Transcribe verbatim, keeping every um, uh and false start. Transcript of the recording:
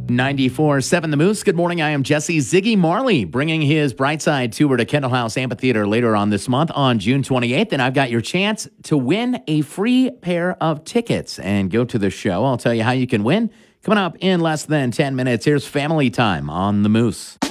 ninety-four point seven The Moose. Good morning. I am Jesse Ziggy Marley, bringing his Brightside tour to Kendall House Amphitheater later on this month on June twenty-eighth. And I've got your chance to win a free pair of tickets and go to the show. I'll tell you how you can win coming up in less than ten minutes. Here's Family Time on The Moose.